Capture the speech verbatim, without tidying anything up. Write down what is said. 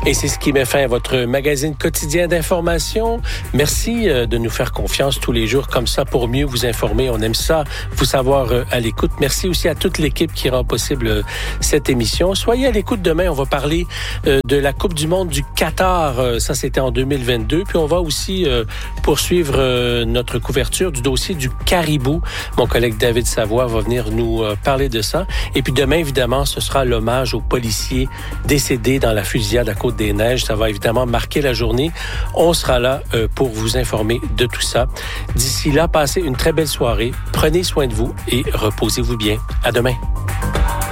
Et c'est ce qui met fin à votre magazine quotidien d'information. Merci de nous faire confiance tous les jours comme ça pour mieux vous informer. On aime ça, vous savoir à l'écoute. Merci aussi à toute l'équipe qui rend possible cette émission. Soyez à l'écoute demain. On va parler de la Coupe du monde du Qatar. Ça, c'était en deux mille vingt-deux. Puis on va aussi poursuivre notre couverture du dossier du caribou. Mon collègue David Savoie va venir nous parler de ça. Et puis demain, évidemment, ce sera l'hommage aux policiers décédés dans la fusillade à Côte-des-Neiges. Ça va évidemment marquer la journée. On sera là euh, pour vous informer de tout ça. D'ici là, passez une très belle soirée. Prenez soin de vous et reposez-vous bien. À demain.